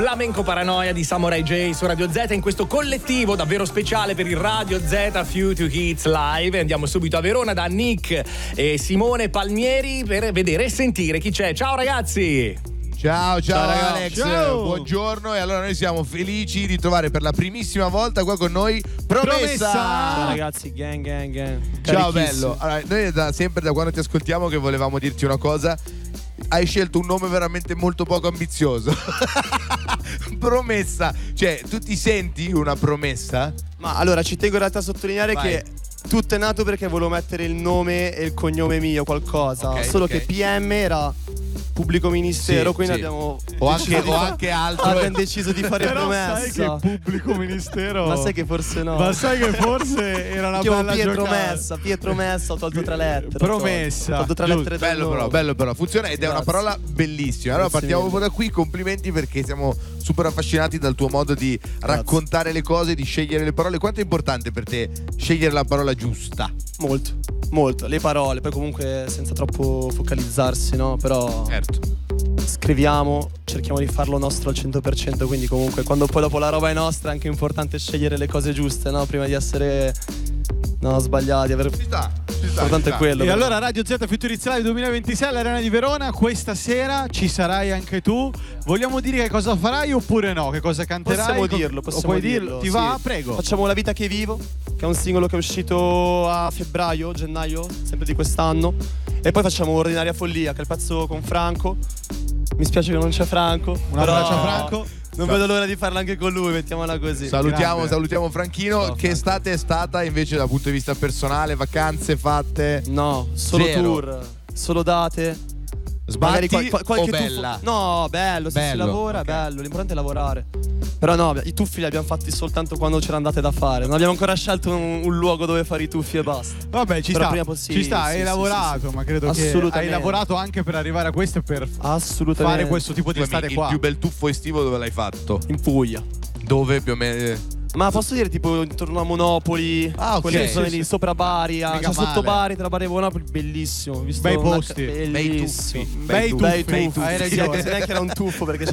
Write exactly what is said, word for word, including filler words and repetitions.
Flamenco Paranoia di Samurai J su Radio Z, in questo collettivo davvero speciale per il Radio Z Future Hits Live. Andiamo subito a Verona da Nick e Simone Palmieri per vedere e sentire chi c'è. Ciao ragazzi! Ciao, ciao, Ciao, Alex, ciao. buongiorno. E allora noi siamo felici di trovare per la primissima volta qua con noi Promessa. Promessa. Ciao ragazzi, gang gang gang. Ciao bello. Allora, noi da sempre, da quando ti ascoltiamo, che volevamo dirti una cosa. Hai scelto un nome veramente molto poco ambizioso. Promessa. Cioè, tu ti senti una promessa? Ma allora ci tengo in realtà a sottolineare Vai. che tutto è nato perché volevo mettere il nome e il cognome mio, qualcosa. Ok, Solo ok. che P M era pubblico ministero, Sì, quindi sì. abbiamo O anche, deciso di o fa- anche altro. abbiamo deciso di fare Però Promessa. sai che pubblico ministero. Ma sai che forse no. Ma sai che forse era una Io bella Pietro giocata. Messa, Pietro Messa, ho tolto tre lettere. Promessa. Ho tolto tre Giusto. lettere del Bello però, nome. bello però, funziona ed è una Grazie. parola bellissima. Allora Grazie partiamo mille. proprio da qui, complimenti perché siamo super affascinati dal tuo modo di raccontare le cose, di scegliere le parole. Quanto è importante per te scegliere la parola giusta? Molto, molto. Le parole, poi comunque senza troppo focalizzarsi, no? Però Certo. scriviamo, cerchiamo di farlo nostro al cento per cento, quindi comunque quando poi dopo la roba è nostra è anche importante scegliere le cose giuste, no? Prima di essere no, sbagliati, aver... Ci sta, ci sta. L'importante ci è sta. quello. E però. allora Radio Z Future Hits Live duemilaventisei all'Arena di Verona, questa sera ci sarai anche tu. Vogliamo dire che cosa farai oppure no? Che cosa canterai? Possiamo Co- dirlo, o possiamo puoi dirlo. dirlo? Ti sì. va? Prego. Facciamo La vita che vivo, che è un singolo che è uscito a febbraio, gennaio, sempre di quest'anno. E poi facciamo Ordinaria Follia, che è il pezzo con Franco. Mi spiace che non c'è Franco. Un però abbraccio a Franco. Non vedo l'ora di farla anche con lui, mettiamola così. Salutiamo, Grande. salutiamo Franchino. Ciao, Che Franco. estate è stata invece dal punto di vista personale? Vacanze fatte? No, solo Zero. tour, solo date. Sbatti Magari qual- qual- qualche o tuffo- bella? No, bello, se si Bello, lavora ok. è bello, l'importante è lavorare. Però no, i tuffi li abbiamo fatti soltanto quando c'erano andate da fare. Non abbiamo ancora scelto un, un luogo dove fare i tuffi e basta. Vabbè, ci Però sta. prima possibile, Ci sta, sì, hai sì, lavorato, sì, sì. ma credo che hai Assolutamente. lavorato anche per arrivare a questo e per Assolutamente. fare questo tipo di Scusami, estate il qua. più bel tuffo estivo dove l'hai fatto? In Puglia. Dove più o meno? Ma posso dire tipo intorno a Monopoli, Ah, ok. quelle zone Sì, lì, sì. sopra Bari, Mica cioè sotto male. Bari, tra Bari e Monopoli, bellissimo. Ho visto Bei una- posti. bellissimo. Bei tuffi. Bei Bei tuffi. tuffi. Hai Sì, ragione. anche se neanche era un tuffo perché